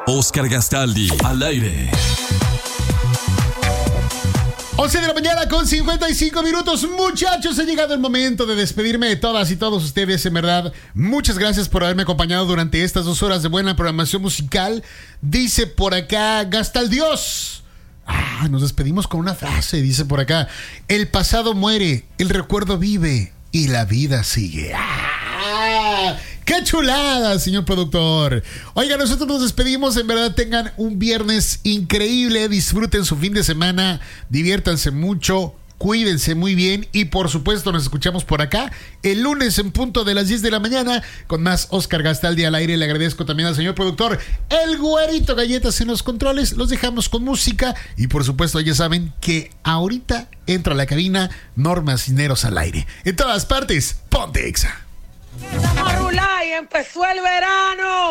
Oscar Gastaldi, al aire. 11 de la mañana con 55 minutos. Muchachos, ha llegado el momento de despedirme de todas y todos ustedes. En verdad, muchas gracias por haberme acompañado durante estas 2 horas de buena programación musical. Dice por acá Gastaldios. Nos despedimos con una frase. Dice por acá: el pasado muere, el recuerdo vive y la vida sigue. ¡Qué chulada, señor productor! Oiga, nosotros nos despedimos. En verdad, tengan un viernes increíble. Disfruten su fin de semana. Diviértanse mucho. Cuídense muy bien. Y por supuesto, nos escuchamos por acá el lunes en punto de las 10 de la mañana con más Oscar Gastaldi al aire. Le agradezco también al señor productor, el Güerito Galletas en los controles. Los dejamos con música. Y por supuesto, ya saben que ahorita entra a la cabina Norma Cisneros al aire. En todas partes, ponte Exa. Estamos a rular y empezó el verano.